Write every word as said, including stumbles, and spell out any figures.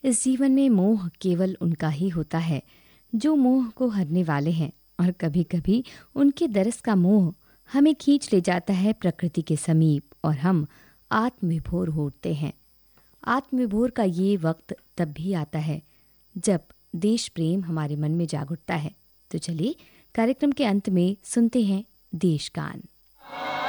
इस जीवन में मोह केवल उनका ही होता है जो मोह को हरने वाले हैं, और कभी कभी उनके दरस का मोह हमें खींच ले जाता है प्रकृति के समीप और हम आत्मविभोर होते हैं। आत्मविभोर का ये वक्त तब भी आता है जब देश प्रेम हमारे मन में जाग उठता है। तो चलिए कार्यक्रम के अंत में सुनते हैं देश गान।